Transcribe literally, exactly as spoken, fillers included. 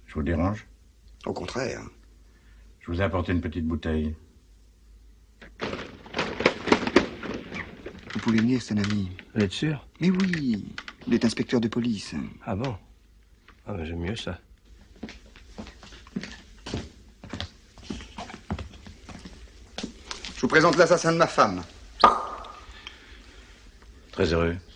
Je vous dérange? Au contraire. Je vous ai apporté une petite bouteille. Vous pouvez venir, c'est un ami. Vous êtes sûr? Mais oui, il est inspecteur de police. Ah bon? Ah ben j'aime mieux ça. Je vous présente l'assassin de ma femme. Très heureux.